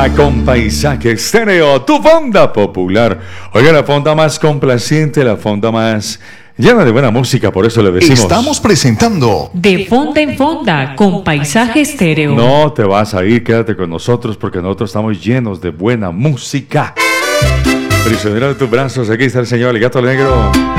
Fonda con Paisaje Estéreo, tu fonda popular. Oiga, la fonda más complaciente, la fonda más llena de buena música, por eso le decimos. Estamos presentando De Fonda en Fonda con Paisaje Estéreo. No te vas a ir, quédate con nosotros porque nosotros estamos llenos de buena música. Prisionero de tus brazos, aquí está el señor El Gato Negro.